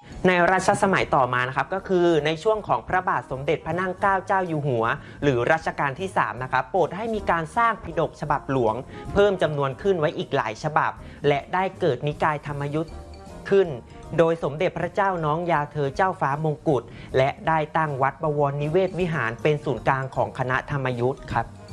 ในรัชสมัยต่อมานะครับก็คือในช่วงของพระบาทสมเด็จพระนั่งเกล้าเจ้าอยู่หัวหรือรัชกาลที่3นะครับโปรดให้มีการสร้างปิฎกฉบับหลวงเพิ่มจำนวนขึ้นไว้อีกหลายฉบับและได้เกิดนิกายธรรมยุทธ์ขึ้นโดยสมเด็จพระเจ้าน้องยาเธอเจ้าฟ้ามงกุฎและได้ตั้งวัดบวรนิเวศวิหารเป็นศูนย์กลางของคณะธรรมยุทธ์ครับ